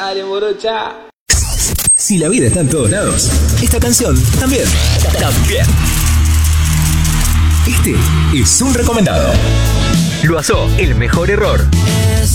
Dale, morocha. Si la vida está en todos lados, esta canción también. Este es un recomendado. Loazó, el mejor error.